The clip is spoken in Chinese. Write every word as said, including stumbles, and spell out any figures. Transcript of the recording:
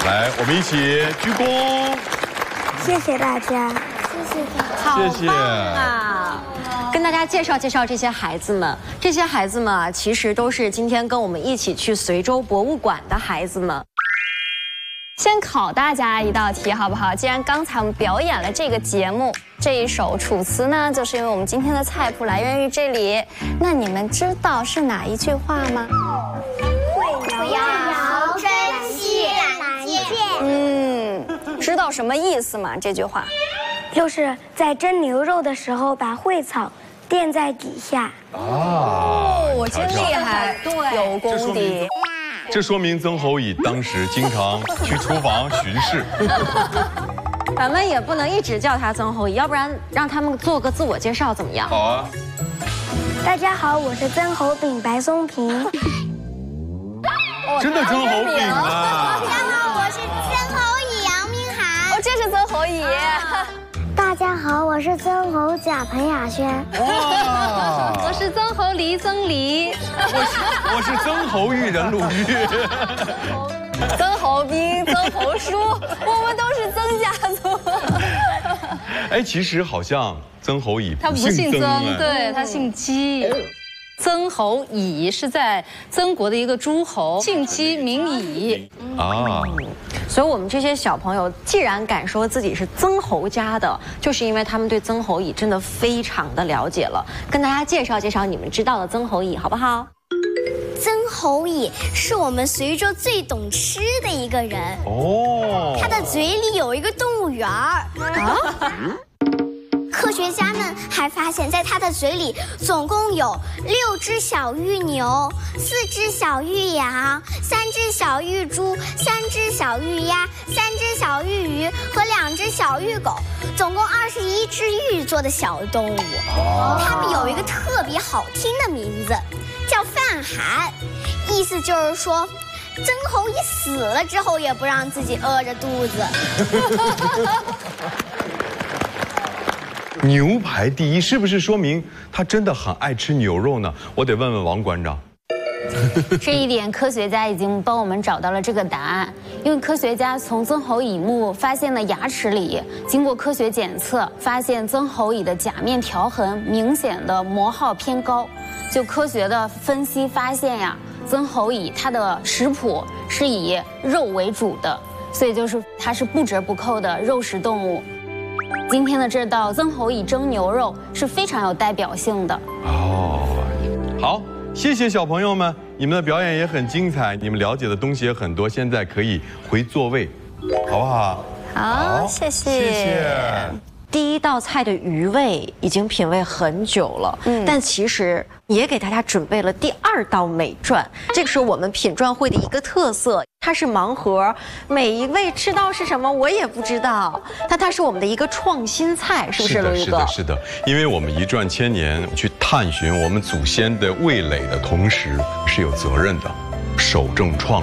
来，我们一起鞠躬。 谢谢大家，谢谢大家， 好棒啊！跟大家介绍介绍这些孩子们，这些孩子们啊，其实都是今天跟我们一起去随州博物馆的孩子们。 先考大家一道题好不好？既然刚才我们表演了这个节目，这一首《楚辞》呢，就是因为我们今天的菜谱来源于这里。那你们知道是哪一句话吗？ 不要珍惜蓝剑。 嗯，知道什么意思吗？这句话就是在蒸牛肉的时候，把蕙草垫在底下。 哦， 真厉害，对，有功底。 这说明曾侯乙当时经常去厨房巡视。 咱们也不能一直叫他曾侯乙，要不然让他们做个自我介绍怎么样？ 好啊。 大家好，我是曾侯丙白松平。 真的曾侯丙啊！ 大家好，我是曾侯乙杨明涵。 哦，这是曾侯乙。 大家好，我是曾侯甲彭雅轩。 哇！ 我是曾侯黎曾黎。 我是我是曾侯玉人鲁豫。 曾侯斌、曾侯叔，我们都是曾家族。 哎，其实好像曾侯乙他不姓曾，对他姓姬。曾侯乙是在曾国的一个诸侯，姓姬名乙。 啊。 所以，我们这些小朋友既然敢说自己是曾侯家的，就是因为他们对曾侯乙真的非常的了解了。跟大家介绍介绍你们知道的曾侯乙，好不好？ 曾侯乙是我们随州最懂吃的一个人哦， 他的嘴里有一个动物园儿啊。科学家们还发现，在他的嘴里总共有六只小玉牛、四只小玉羊、三只小玉猪、三只小玉鸭、三只小玉鱼和两只小玉狗，总共二十一只玉做的小动物。它们有一个特别好听的名字，叫饭寒，意思就是说，曾侯乙死了之后也不让自己饿着肚子。 牛排第一，是不是说明他真的很爱吃牛肉呢？我得问问王馆长。 这一点科学家已经帮我们找到了这个答案，因为科学家从曾侯乙墓发现的牙齿里，经过科学检测，发现曾侯乙的甲面条痕明显的磨耗偏高。就科学的分析发现呀，曾侯乙他的食谱是以肉为主的，所以就是它是不折不扣的肉食动物。今天的这道曾侯乙蒸牛肉是非常有代表性的哦。好，谢谢小朋友们，你们的表演也很精彩，你们了解的东西也很多，现在可以回座位，好不好？ 好，谢谢。 谢谢。 第一道菜的鱼味已经品味很久了，嗯，但其实也给大家准备了第二道美馔，这个是我们品馔会的一个特色，它是盲盒，每一位吃到是什么我也不知道，但它是我们的一个创新菜，是不是，陆毅哥？ 是的，是的，因为我们一转千年去探寻我们祖先的味蕾的同时，是有责任的，守正创